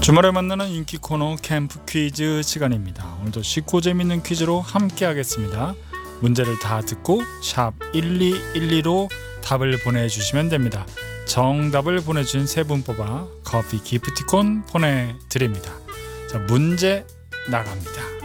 주말에 만나는 인기 코너 캠프 퀴즈 시간입니다. 오늘도 쉽고 재밌는 퀴즈로 함께 하겠습니다. 문제를 다 듣고 샵 1212로 답을 보내주시면 됩니다. 정답을 보내주신 세 분 뽑아 커피 기프티콘 보내드립니다. 자, 문제 나갑니다.